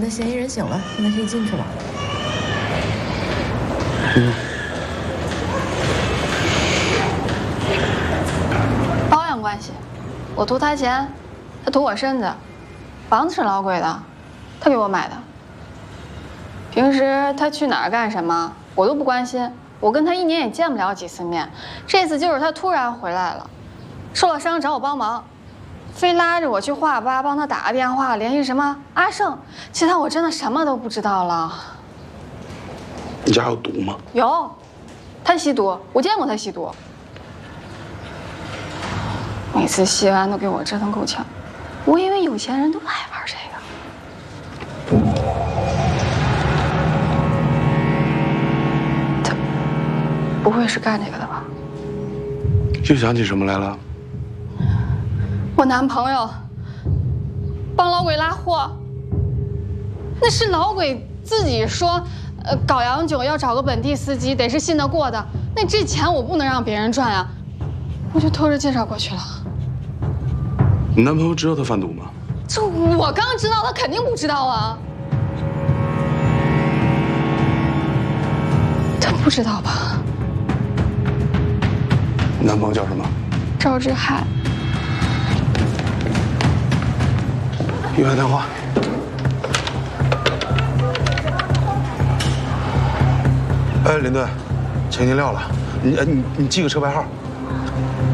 嫌疑人醒了，现在可以进去了。 包养关系，我图他钱，他图我身子。房子是老鬼的，他给我买的。平时他去哪儿干什么，我都不关心。我跟他1年也见不了几次面，这次就是他突然回来了，受了伤找我帮忙，非拉着我去画吧帮他打个电话联系什么阿胜，其他我真的什么都不知道了。 你家有毒吗？ 有，他吸毒，我见过他吸毒。每次吸完都给我折腾够呛，我以为有钱人都爱玩这个。他不会是干这个的吧？ 又想起什么来了？ 我男朋友帮老鬼拉货，那是老鬼自己说，搞洋酒要找个本地司机，得是信得过的。那这钱我不能让别人赚啊，我就偷着介绍过去了。 你男朋友知道他贩毒吗？ 这我刚知道，他肯定不知道啊。他不知道吧？ 你男朋友叫什么？ 赵志海。 一会儿电话。哎，林队，请您撂了。你记个车牌号。